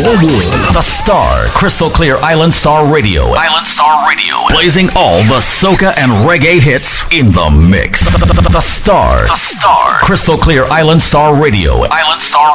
your world. The Star, Crystal Clear Island Star Radio. Island Star Radio. Blazing all the soca and reggae hits in the mix. The Star, Crystal Clear Island Star Radio. Island Star